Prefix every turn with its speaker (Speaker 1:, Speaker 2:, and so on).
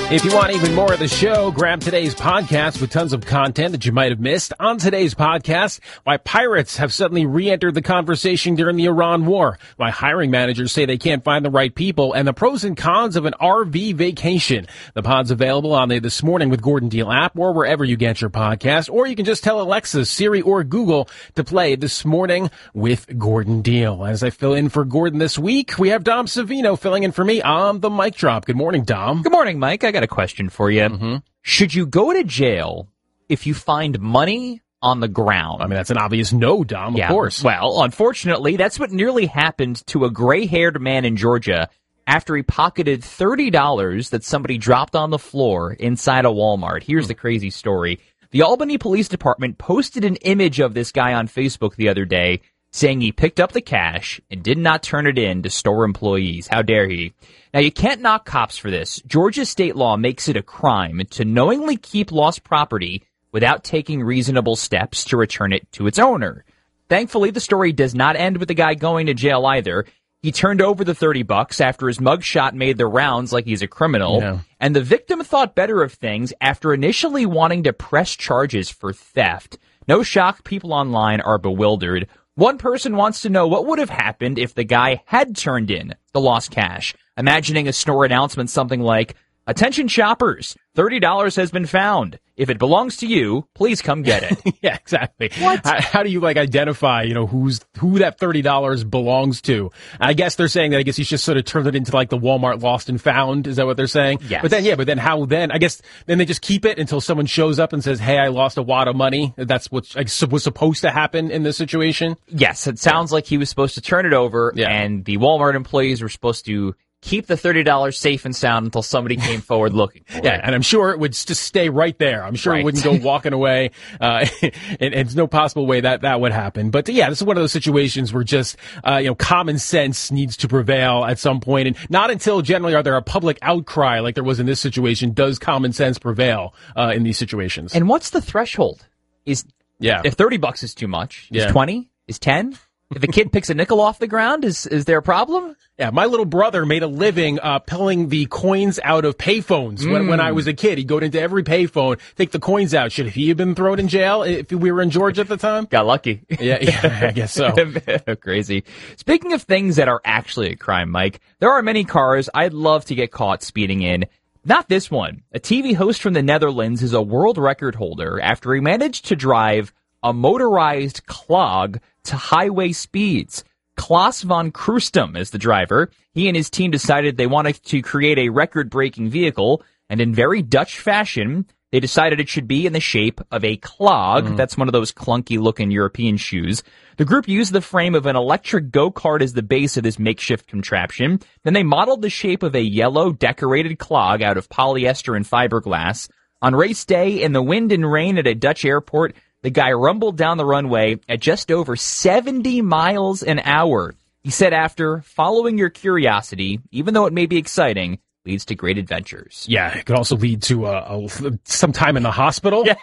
Speaker 1: If you want even more of the show, grab today's podcast with tons of content that you might have missed. On today's podcast, why pirates have suddenly re-entered the conversation during the Iran war, why hiring managers say they can't find the right people, and the pros and cons of an RV vacation. The pod's available on the This Morning with Gordon Deal app or wherever you get your podcast, or you can just tell Alexa, Siri, or Google to play This Morning with Gordon Deal. As I fill in for Gordon this week, we have Dom Savino filling in for me on the mic drop. Good morning, Dom.
Speaker 2: Good morning, Mike. I got a question for you.
Speaker 1: Mm-hmm.
Speaker 2: Should you go to jail if you find money on the ground?
Speaker 1: I mean, that's an obvious no, Dom, of course.
Speaker 2: Well, unfortunately, that's what nearly happened to a gray-haired man in Georgia after he pocketed $30 that somebody dropped on the floor inside a Walmart. Here's the crazy story. The Albany Police Department posted an image of this guy on Facebook the other day saying he picked up the cash and did not turn it in to store employees. How dare he? Now, you can't knock cops for this. Georgia state law makes it a crime to knowingly keep lost property without taking reasonable steps to return it to its owner. Thankfully, the story does not end with the guy going to jail either. He turned over the $30 after his mugshot made the rounds like he's a criminal.
Speaker 1: Yeah.
Speaker 2: And the victim thought better of things after initially wanting to press charges for theft. No shock, people online are bewildered. One person wants to know what would have happened if the guy had turned in the lost cash, imagining a store announcement something like, "Attention shoppers, $30 has been found. If it belongs to you, please come get it."
Speaker 1: Yeah, exactly.
Speaker 2: What?
Speaker 1: How do you identify, who that $30 belongs to? I guess they're saying that he's just sort of turned it into the Walmart lost and found. Is that what they're saying?
Speaker 2: Yes.
Speaker 1: But then how then? I guess then they just keep it until someone shows up and says, "Hey, I lost a wad of money." That's what was supposed to happen in this situation.
Speaker 2: Yes, it sounds like he was supposed to turn it over, and the Walmart employees were supposed to keep the $30 safe and sound until somebody came forward looking for it.
Speaker 1: And I'm sure it would just stay right there. I'm sure it wouldn't go walking away. And there's no possible way that would happen. But this is one of those situations where just, common sense needs to prevail at some point. And not until generally are there a public outcry like there was in this situation does common sense prevail, in these situations.
Speaker 2: And what's the threshold? If $30 is too much, is 20? Is 10? If a kid picks a nickel off the ground, is there a problem?
Speaker 1: Yeah, my little brother made a living pulling the coins out of payphones when I was a kid. He'd go into every payphone, take the coins out. Should he have been thrown in jail if we were in Georgia at the time?
Speaker 2: Got lucky.
Speaker 1: Yeah, I guess so.
Speaker 2: Crazy. Speaking of things that are actually a crime, Mike, there are many cars I'd love to get caught speeding in. Not this one. A TV host from the Netherlands is a world record holder after he managed to drive a motorized clog to highway speeds. Klaas van Kroestum is the driver. He and his team decided they wanted to create a record-breaking vehicle, and in very Dutch fashion, they decided it should be in the shape of a clog. That's one of those clunky-looking European shoes. The group used the frame of an electric go-kart as the base of this makeshift contraption. Then they modeled the shape of a yellow decorated clog out of polyester and fiberglass. On race day, in the wind and rain at a Dutch airport, the guy rumbled down the runway at just over 70 miles an hour. He said after, "Following your curiosity, even though it may be exciting, leads to great adventures."
Speaker 1: Yeah, it could also lead to some time in the hospital.
Speaker 2: Yeah.